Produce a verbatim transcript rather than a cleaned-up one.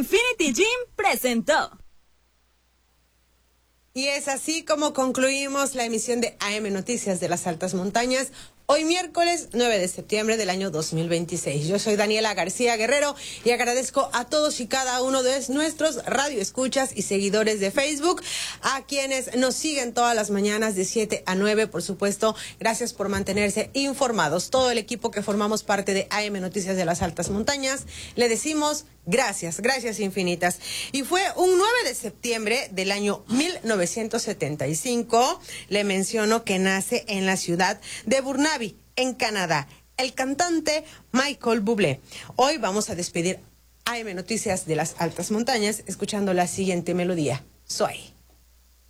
Infinity Gym presentó. Y es así como concluimos la emisión de A M Noticias de las Altas Montañas, hoy miércoles nueve de septiembre del año dos mil veintiséis. Yo soy Daniela García Guerrero y agradezco a todos y cada uno de nuestros radioescuchas y seguidores de Facebook, a quienes nos siguen todas las mañanas de siete a nueve, por supuesto. Gracias por mantenerse informados. Todo el equipo que formamos parte de A M Noticias de las Altas Montañas, le decimos gracias, gracias infinitas. Y fue un nueve de septiembre del año mil novecientos setenta y cinco, le menciono que nace en la ciudad de Burnaby, en Canadá, el cantante Michael Bublé. Hoy vamos a despedir A M Noticias de las Altas Montañas escuchando la siguiente melodía. Soy.